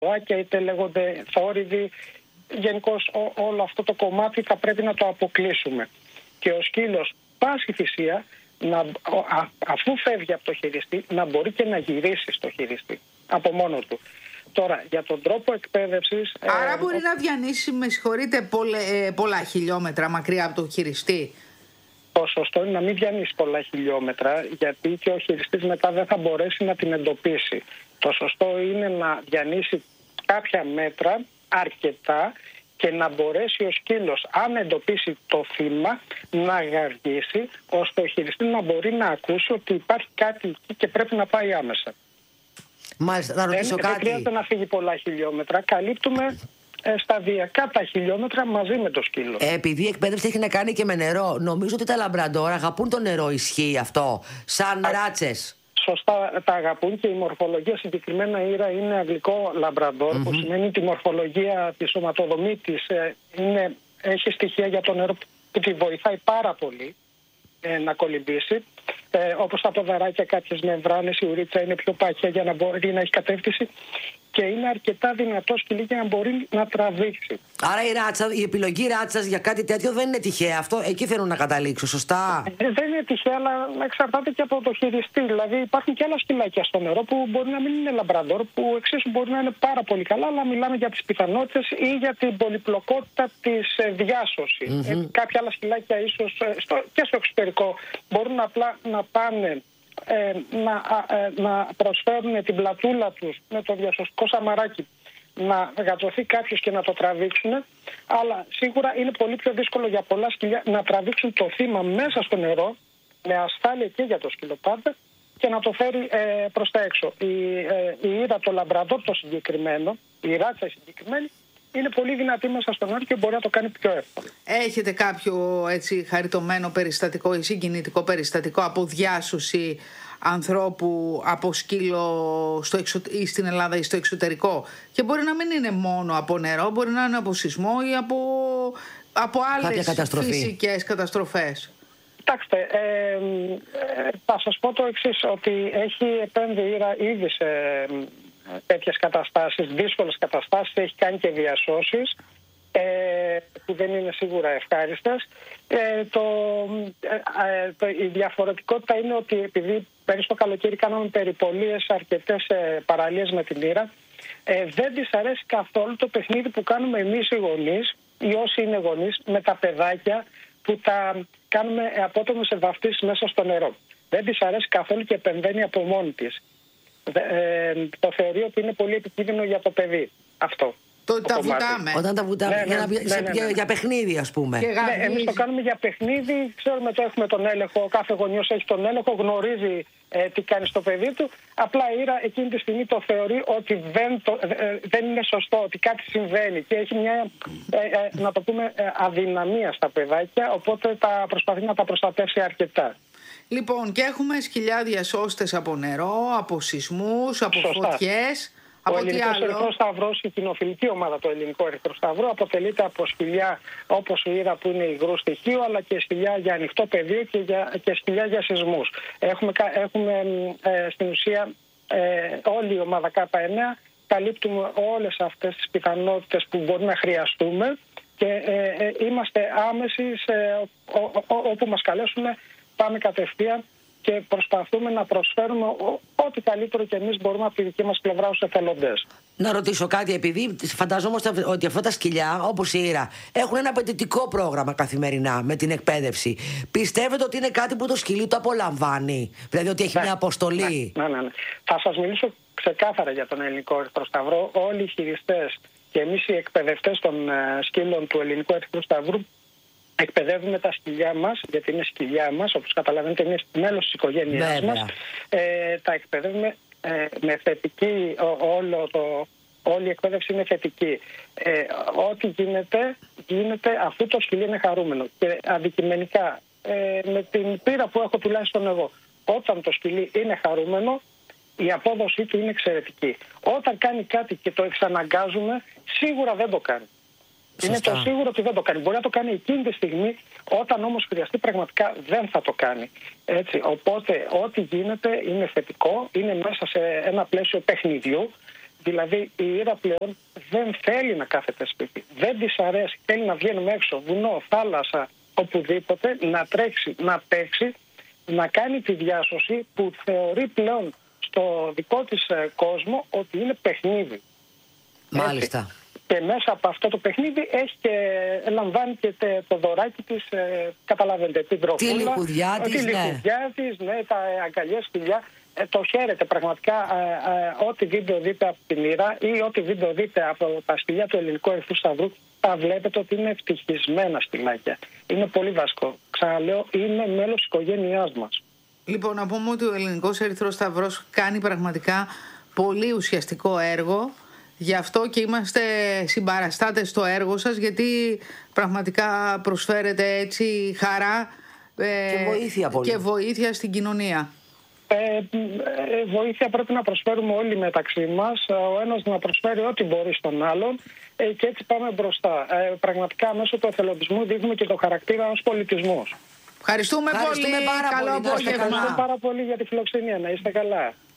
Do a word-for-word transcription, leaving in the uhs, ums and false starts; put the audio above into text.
και είτε λέγονται θόρυβοι. Γενικώς όλο αυτό το κομμάτι θα πρέπει να το αποκλείσουμε. Και ο σκύλος πάση θυσία, να, α, αφού φεύγει από το χειριστή, να μπορεί και να γυρίσει στο χειριστή από μόνο του. Τώρα, για τον τρόπο εκπαίδευσης... Άρα ε, μπορεί ο... να διανύσει, με συγχωρείτε, πολλα, πολλά χιλιόμετρα μακριά από το χειριστή. Το σωστό είναι να μην διανύσει πολλά χιλιόμετρα, γιατί και ο χειριστής μετά δεν θα μπορέσει να την εντοπίσει. Το σωστό είναι να διανύσει κάποια μέτρα, αρκετά, και να μπορέσει ο σκύλος, αν εντοπίσει το θύμα, να γαργήσει, ώστε ο χειριστής να μπορεί να ακούσει ότι υπάρχει κάτι εκεί και πρέπει να πάει άμεσα. Μάλιστα, να ρωτήσω δεν, κάτι. Δεν χρειάζεται να φύγει πολλά χιλιόμετρα. Καλύπτουμε ε, σταδιακά τα χιλιόμετρα μαζί με το σκύλο. Ε, επειδή η εκπαίδευση έχει να κάνει και με νερό, νομίζω ότι τα λαμπραντόρ αγαπούν το νερό, ισχύει αυτό, σαν Α, ράτσες. Σωστά τα αγαπούν, και η μορφολογία συγκεκριμένα ήρα είναι αγγλικό λαμπραντόρ, mm-hmm. που σημαίνει ότι η μορφολογία, τη σωματοδομή της ε, είναι, έχει στοιχεία για το νερό που τη βοηθάει πάρα πολύ ε, να κολυμπήσει. Ε, όπως τα ποδαράκια, κάποιες μεμβράνες, η ουρίτσα είναι πιο παχιά για να μπορεί να έχει κατεύθυνση, και είναι αρκετά δυνατό σκυλί για να μπορεί να τραβήξει. Άρα η, ράτσα, η επιλογή ράτσας για κάτι τέτοιο δεν είναι τυχαία. Αυτό, εκεί θέλω να καταλήξω, σωστά. Ε, δεν είναι τυχαία, αλλά εξαρτάται και από το χειριστή. Δηλαδή υπάρχουν και άλλα σκυλάκια στο νερό που μπορεί να μην είναι λαμπραντόρ, που εξίσου μπορεί να είναι πάρα πολύ καλά, αλλά μιλάμε για τις πιθανότητες ή για την πολυπλοκότητα της ε, διάσωσης. Mm-hmm. Ε, κάποια άλλα σκυλάκια ίσως ε, στο, και στο εξωτερικό μπορούν απλά να πάνε Ε, να, ε, να προσφέρουν την πλατούλα τους με το διασωστικό σαμαράκι, να γατωθεί κάποιος και να το τραβήξουν, αλλά σίγουρα είναι πολύ πιο δύσκολο για πολλά σκυλιά να τραβήξουν το θύμα μέσα στο νερό, με ασφάλεια και για το σκυλοπάτα, και να το φέρει ε, προς τα έξω. Η, ε, η ήρα, το λαμπραντόρ το συγκεκριμένο, η ράτσα η συγκεκριμένη, είναι πολύ δυνατή μέσα στον νερό και μπορεί να το κάνει πιο εύκολα. Έχετε κάποιο έτσι χαριτωμένο περιστατικό ή συγκινητικό περιστατικό από διάσωση ανθρώπου από σκύλο στο εξω... ή στην Ελλάδα ή στο εξωτερικό? Και μπορεί να μην είναι μόνο από νερό, μπορεί να είναι από σεισμό ή από, από άλλες φυσικές καταστροφές. Κοιτάξτε, ε, ε, θα σας πω το εξής, ότι έχει επέμβει ήρα ήδη σε τέτοιες καταστάσεις, δύσκολες καταστάσεις, έχει κάνει και διασώσεις ε, που δεν είναι σίγουρα ευχάριστες. Ε, το, ε, το, η διαφορετικότητα είναι ότι επειδή πέρυσι το καλοκαίρι κάναμε περιπολίες αρκετές ε, παραλίες με την ήρα, ε, δεν της αρέσει καθόλου το παιχνίδι που κάνουμε εμείς οι γονείς ή όσοι είναι γονείς με τα παιδάκια, που τα κάνουμε απότομες βαφτίσεις μέσα στο νερό. Δεν της αρέσει καθόλου και επεμβαίνει από μόνη της. Ε, το θεωρεί ότι είναι πολύ επικίνδυνο για το παιδί αυτό. Το, τα βουτάμε. Όταν τα βουτάμε ναι, για, ναι, για, ναι, ναι, ναι. για παιχνίδι, ας πούμε. Ναι, εμείς το κάνουμε για παιχνίδι, ξέρουμε το έχουμε τον έλεγχο, κάθε γονιός έχει τον έλεγχο, γνωρίζει ε, τι κάνει στο παιδί του. Απλά η ήρα εκείνη τη στιγμή το θεωρεί ότι δεν, το, ε, δεν είναι σωστό, ότι κάτι συμβαίνει και έχει μια, ε, ε, να το πούμε, ε, αδυναμία στα παιδάκια, οπότε τα προσπαθεί να τα προστατεύσει αρκετά. Λοιπόν, και έχουμε σκυλιά διασώστες από νερό, από σεισμούς, από Σωστά. φωτιές. Ο Ελληνικός Ερυθρός Σταυρός, η κοινοφιλική ομάδα του Ελληνικού Ερυθρού Σταυρού, αποτελείται από σκυλιά όπως η ήρα που είναι υγρού στοιχείο, αλλά και σκυλιά για ανοιχτό πεδίο και, για, και σκυλιά για σεισμούς. Έχουμε, έχουμε ε, στην ουσία ε, όλη η ομάδα Κ εννέα, καλύπτουμε όλες αυτές τις πιθανότητες που μπορεί να χρειαστούμε και ε, ε, είμαστε άμεσοι σε, ό, ό, ό, όπου μας καλέσουν, πάμε κατευθείαν και προσπαθούμε να προσφέρουμε ό,τι καλύτερο και εμείς μπορούμε από τη δική μας πλευρά ως εθελοντές. Να ρωτήσω κάτι, επειδή φανταζόμαστε ότι αυτά τα σκυλιά, όπως η ήρα, έχουν ένα απαιτητικό πρόγραμμα καθημερινά με την εκπαίδευση. Πιστεύετε ότι είναι κάτι που το σκυλί το απολαμβάνει? Δηλαδή ότι έχει ναι, μια αποστολή? Ναι, ναι, ναι. Θα σας μιλήσω ξεκάθαρα για τον Ελληνικό Ερυθρό Σταυρό. Όλοι οι χειριστές και εμείς οι εκπαιδευτές των uh, σκύλων του Ελληνικού Ερυθρού Σταυρού εκπαιδεύουμε τα σκυλιά μας, γιατί είναι σκυλιά μας, όπως καταλαβαίνετε είναι μέλος της οικογένειάς μας. Ε, τα εκπαιδεύουμε ε, με θετική, ό, όλο το, όλη η εκπαίδευση είναι θετική. Ε, ό,τι γίνεται, γίνεται αφού το σκυλί είναι χαρούμενο. Και αντικειμενικά, ε, με την πείρα που έχω τουλάχιστον εγώ, όταν το σκυλί είναι χαρούμενο, η απόδοσή του είναι εξαιρετική. Όταν κάνει κάτι και το εξαναγκάζουμε, σίγουρα δεν το κάνει. Είναι το σίγουρο ότι δεν το κάνει. Μπορεί να το κάνει εκείνη τη στιγμή, όταν όμως χρειαστεί πραγματικά δεν θα το κάνει. Έτσι, οπότε ό,τι γίνεται είναι θετικό, είναι μέσα σε ένα πλαίσιο παιχνιδιού. Δηλαδή η Ήρα πλέον δεν θέλει να κάθεται σπίτι. Δεν της αρέσει. Θέλει να βγαίνουμε έξω, βουνό, θάλασσα, οπουδήποτε, να τρέξει, να παίξει, να κάνει τη διάσωση που θεωρεί πλέον στο δικό της κόσμο ότι είναι παιχνίδι. Μάλιστα. Έτσι. Και μέσα από αυτό το παιχνίδι έχει και, λαμβάνει και το δωράκι της, ε, καταλαβαίνετε, την τροφούλα. Τη λιχουδιά της, τη ναι. λιχουδιά της, ναι, τα αγκαλιές φιλιά. Ε, το χαίρετε πραγματικά. Ε, ε, ό,τι βίντεο δείτε από την Ήρα ή ό,τι βίντεο δείτε από τα σκυλιά του Ελληνικού Ερυθρού Σταυρού, θα βλέπετε ότι είναι ευτυχισμένα σκυλάκια. Είναι πολύ βασικό. Ξαναλέω, είναι μέλος της οικογένειάς μας. Λοιπόν, να πούμε ότι ο Ελληνικός Ερυθρός Σταυρός κάνει πραγματικά πολύ ουσιαστικό έργο. Γι' αυτό και είμαστε συμπαραστάτες στο έργο σας, γιατί πραγματικά προσφέρετε έτσι χαρά ε, και, βοήθεια πολύ. και βοήθεια στην κοινωνία. Ε, ε, βοήθεια πρέπει να προσφέρουμε όλοι μεταξύ μας, ο ένας να προσφέρει ό,τι μπορεί στον άλλον, ε, και έτσι πάμε μπροστά. Ε, πραγματικά μέσω του εθελοντισμού δείχνουμε και το χαρακτήρα ως πολιτισμός. Ευχαριστούμε, Ευχαριστούμε πολύ. πάρα Καλό πολύ. απόγευμα. Ευχαριστώ πάρα πολύ για τη φιλοξενία. Να είστε καλά.